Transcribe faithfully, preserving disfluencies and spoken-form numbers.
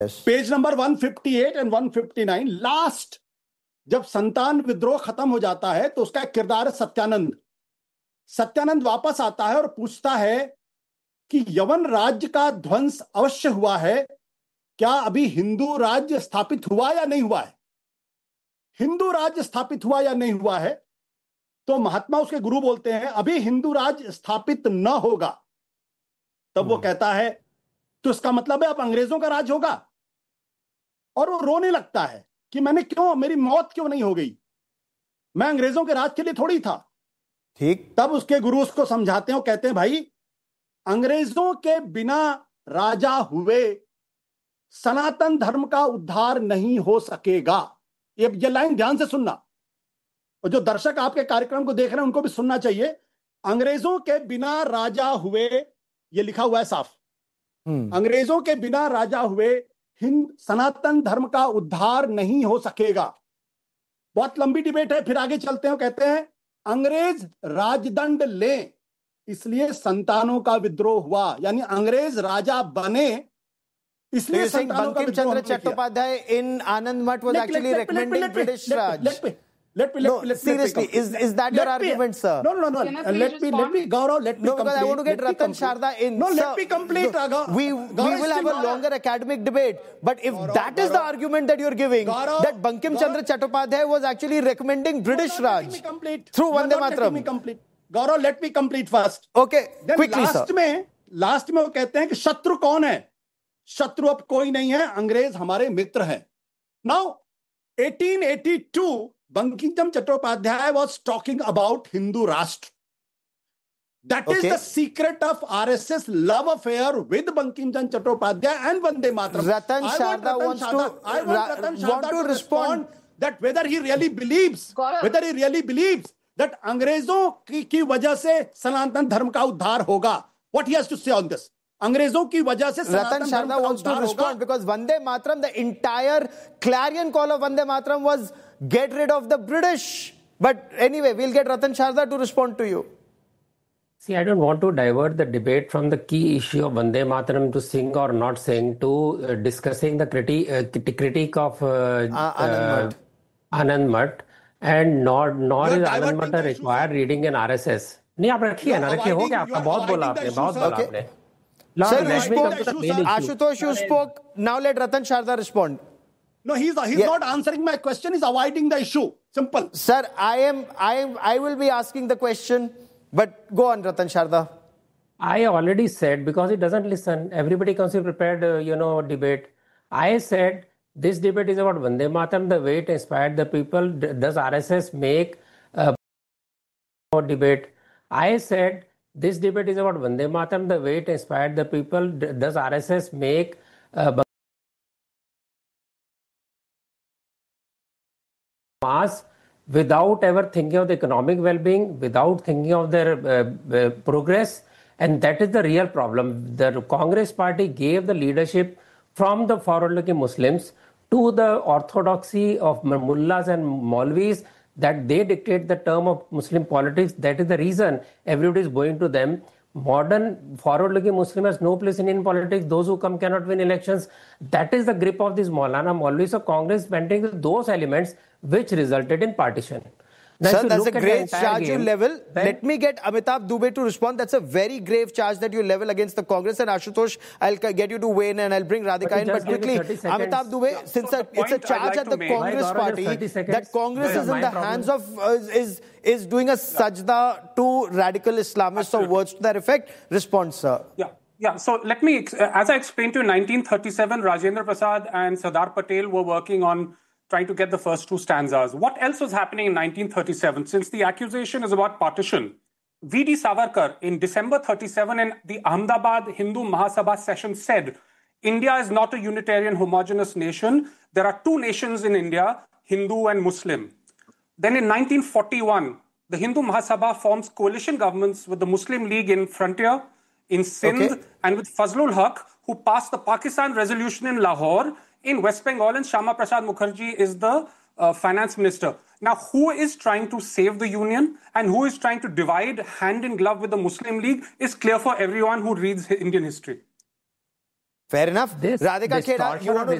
Page number one fifty-eight and one fifty-nine, last जब संतान विद्रोह खत्म हो जाता है तो उसका किरदार है सत्यानंद। सत्यानंद वापस आता है और पूछता है कि यवन राज्य का ध्वंस अवश्य हुआ है, क्या अभी हिंदू राज्य स्थापित हुआ या नहीं हुआ है? हिंदू राज्य स्थापित हुआ या नहीं हुआ है? तो महात्मा उसके गुरु बोलते हैं अभी हिंदू राज्य स्थापित न होगा। तब वो कहता है तो इसका मतलब है अब अंग्रेजों का राज होगा। और वो रोने लगता है कि मैंने क्यों, मेरी मौत क्यों नहीं हो गई, मैं अंग्रेजों के राज के लिए थोड़ी था। ठीक। तब उसके गुरु उसको समझाते हैं, कहते हैं भाई अंग्रेजों के बिना राजा हुए सनातन धर्म का उद्धार नहीं हो सकेगा। ये ये लाइन ध्यान से सुनना, और जो दर्शक आपके कार्यक्रम को देख रहे हैं उनको भी सुनना चाहिए। अंग्रेजों के बिना राजा हुए, ये लिखा हुआ है साफ, अंग्रेजों के बिना राजा हुए हिंद सनातन धर्म का उद्धार नहीं हो सकेगा। बहुत लंबी डिबेट है, फिर आगे चलते हैं। कहते हैं अंग्रेज राजदंड ले इसलिए संतानों का विद्रोह हुआ, यानी अंग्रेज राजा बने इसलिए संतानों का विद्रोह। Bankim Chandra Chattopadhyay in Anand Math was actually recommending British Raj. Let me let me no, let me seriously, is is that your argument, sir? No, no, no, no. Let me let me Gaurav, let me no, because I want to get Ratan Sharda in. No, let me complete. We we will have a longer academic debate, but if that is the argument that you're giving, that Bankim Chandra Chattopadhyay was actually recommending British Raj through Vande Mataram. Let me complete. Gaurav, let me complete first. Okay, quickly, sir. Last में last में वो कहते हैं कि शत्रु कौन है? शत्रु अब कोई नहीं है, अंग्रेज हमारे मित्र हैं। Now, eighteen eighty-two, Bankim Chandra Chattopadhyay was talking about Hindu Rashtra. That okay. is the secret of R S S love affair with Bankim Chandra Chattopadhyay and Vande Mataram. Ratan Sharda wants Sharda, to, I want ra- Ratan Sharda want to, to respond. respond that whether he really believes, Gaurav. whether he really believes that अंग्रेजों की, की वजह से सनातन धर्म का उद्धार होगा. What he has to say on this? अंग्रेजों की वजह से Ratan Sharda wants to respond because Vande Mataram, the entire clarion call of Vande Mataram was get rid of the British. But anyway, we'll get Ratan Sharda to respond to you. See, I don't want to divert the debate from the key issue of Vande Mataram to sing or not sing to uh, discussing the criti- uh, critique of uh, uh, Anand Math. Uh, Anand Math. And nor nor is Anand Math required reading in R S S. नहीं आप रखिए ना रखिए हो गया आपका बहुत बोला आपने बहुत बोला आपने. Sir, you spoke. Ashutosh, you spoke. Now let Ratan Sharda respond. No, he's he's yeah. not answering my question. He's avoiding the issue. Simple. Sir, I am I am I will be asking the question, but go on, Ratan Sharda. I already said because he doesn't listen. Everybody comes to prepared, uh, you know, debate. I said this debate is about Vande Mataram, the way it inspired the people. Does R S S make a debate? I said this debate is about Vande Mataram, the way it inspired the people. Does R S S make a mass without ever thinking of the economic well-being, without thinking of their uh, uh, progress? And that is the real problem. The Congress party gave the leadership from the forward-looking Muslims to the orthodoxy of mullahs and Maulvis, that they dictate the term of Muslim politics. That is the reason everybody is going to them. Modern forward-looking Muslim has no place in Indian politics. Those who come cannot win elections. That is the grip of this Maulana Maulvis of Congress, bending those elements which resulted in partition. Now, sir, that's a grave charge game, you level. Let me get Amitabh Dubey to respond. That's a very grave charge that you level against the Congress. And Ashutosh, I'll get you to weigh in and I'll bring Radhika in. But quickly, Amitabh Dubey, yeah, since so a, it's a charge like at the Congress party that Congress is in the problem. hands of, uh, is, is doing a sajda to radical Islamists Absolutely. or words to that effect. Respond, sir. Yeah. Yeah, so let me, as I explained to you, in nineteen thirty-seven, Rajendra Prasad and Sardar Patel were working on trying to get the first two stanzas. What else was happening in nineteen thirty-seven? Since the accusation is about partition, V D Savarkar in December thirty-seven in the Ahmedabad Hindu Mahasabha session said, India is not a Unitarian homogeneous nation. There are two nations in India, Hindu and Muslim. Then in nineteen forty-one, the Hindu Mahasabha forms coalition governments with the Muslim League in Frontier, in Sindh, okay. and with Fazlul Haq, who passed the Pakistan resolution in Lahore. In West Bengal, and Shyama Prasad Mukherjee is the uh, finance minister. Now, who is trying to save the union and who is trying to divide hand in glove with the Muslim League is clear for everyone who reads Indian history. Fair enough. This Radhika Khera, you want to